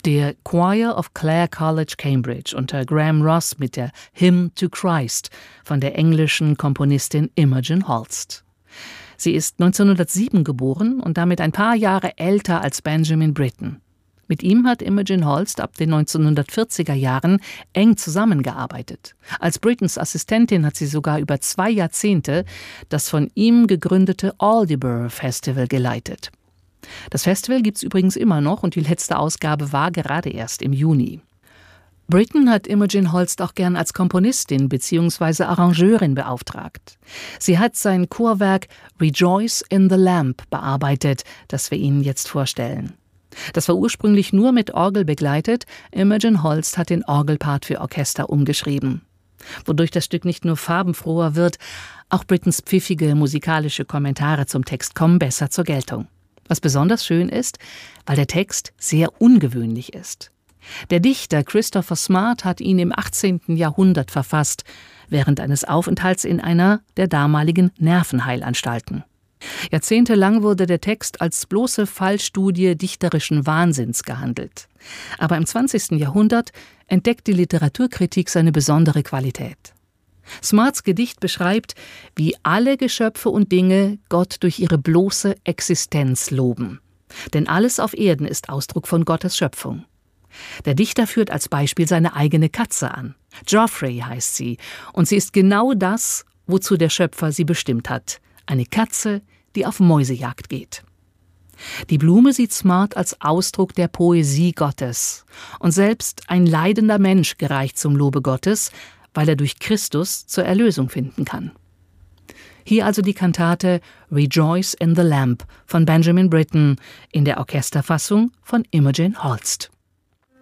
Der Choir of Clare College, Cambridge unter Graham Ross mit der Hymn to Christ von der englischen Komponistin Imogen Holst. Sie ist 1907 geboren und damit ein paar Jahre älter als Benjamin Britten. Mit ihm hat Imogen Holst ab den 1940er Jahren eng zusammengearbeitet. Als Brittens Assistentin hat sie sogar über 2 Jahrzehnte das von ihm gegründete Aldeburgh Festival geleitet. Das Festival gibt es übrigens immer noch und die letzte Ausgabe war gerade erst im Juni. Britten hat Imogen Holst auch gern als Komponistin bzw. Arrangeurin beauftragt. Sie hat sein Chorwerk Rejoice in the Lamp bearbeitet, das wir Ihnen jetzt vorstellen. Das war ursprünglich nur mit Orgel begleitet, Imogen Holst hat den Orgelpart für Orchester umgeschrieben. Wodurch das Stück nicht nur farbenfroher wird, auch Brittens pfiffige musikalische Kommentare zum Text kommen besser zur Geltung. Was besonders schön ist, weil der Text sehr ungewöhnlich ist. Der Dichter Christopher Smart hat ihn im 18. Jahrhundert verfasst, während eines Aufenthalts in einer der damaligen Nervenheilanstalten. Jahrzehntelang wurde der Text als bloße Fallstudie dichterischen Wahnsinns gehandelt. Aber im 20. Jahrhundert entdeckt die Literaturkritik seine besondere Qualität. Smarts Gedicht beschreibt, wie alle Geschöpfe und Dinge Gott durch ihre bloße Existenz loben. Denn alles auf Erden ist Ausdruck von Gottes Schöpfung. Der Dichter führt als Beispiel seine eigene Katze an. Geoffrey heißt sie, und sie ist genau das, wozu der Schöpfer sie bestimmt hat. Eine Katze, die auf Mäusejagd geht. Die Blume sieht Smart als Ausdruck der Poesie Gottes. Und selbst ein leidender Mensch gereicht zum Lobe Gottes, weil er durch Christus zur Erlösung finden kann. Hier also die Kantate Rejoice in the Lamp von Benjamin Britten in der Orchesterfassung von Imogen Holst.